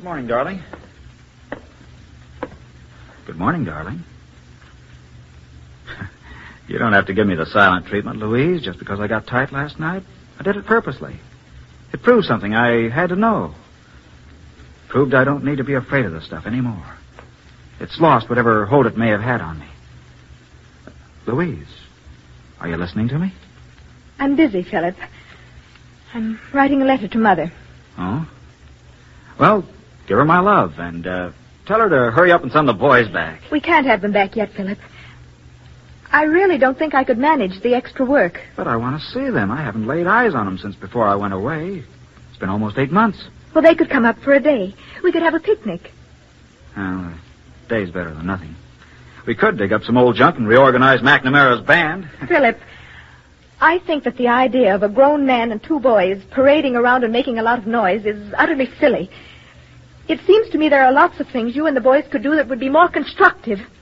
Good morning, darling. Good morning, darling. You don't have to give me the silent treatment, Louise, just because I got tight last night. I did it purposely. It proved something I had to know. It proved I don't need to be afraid of this stuff anymore. It's lost whatever hold it may have had on me. Louise, are you listening to me? I'm busy, Philip. I'm writing a letter to Mother. Oh? Well, give her my love and tell her to hurry up and send the boys back. We can't have them back yet, Philip. I really don't think I could manage the extra work. But I want to see them. I haven't laid eyes on them since before I went away. It's been almost 8 months. Well, they could come up for a day. We could have a picnic. Well, a day's better than nothing. We could dig up some old junk and reorganize McNamara's band. Philip, I think that the idea of a grown man and 2 boys parading around and making a lot of noise is utterly silly. It seems to me there are lots of things you and the boys could do that would be more constructive.